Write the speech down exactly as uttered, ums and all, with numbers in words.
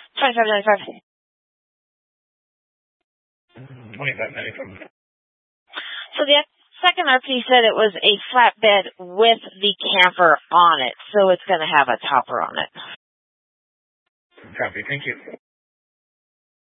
twenty-five ninety-five. twenty-five ninety-five. So the second R P said it was a flatbed with the camper on it, so it's going to have a topper on it. Copy, thank you.